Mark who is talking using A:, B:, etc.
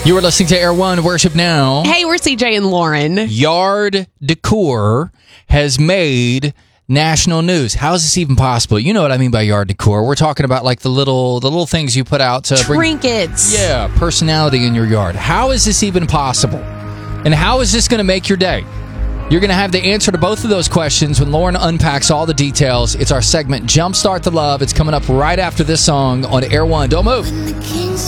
A: You are listening to Air One Worship Now.
B: Hey, we're CJ and Lauren.
A: Yard decor has made national news. How is this even possible? You know what I mean by yard decor. We're talking about like the little things you put out to
B: Trinkets.
A: bring personality in your yard. How is this even possible? And how is this going to make your day? You're going to have the answer to both of those questions when Lauren unpacks all the details. It's our segment Jumpstart the Love. It's coming up right after this song on Air One. Don't move.